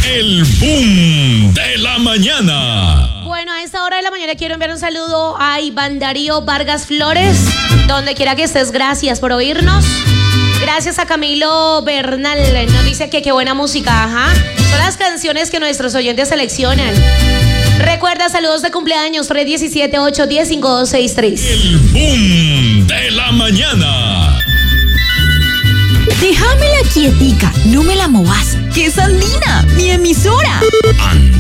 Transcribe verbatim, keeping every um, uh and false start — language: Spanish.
El boom de la mañana. Bueno, a esta hora de la mañana quiero enviar un saludo a Iván Darío Vargas Flores. Donde quiera que estés, gracias por oírnos. Gracias a Camilo Bernal. Nos dice que qué buena música, ajá. Son las canciones que nuestros oyentes seleccionan. Recuerda, saludos de cumpleaños, tres uno siete, ocho uno cero, cinco dos seis tres. El boom de la mañana. Déjamela quietica, no me la movas, que es Andina, mi emisora.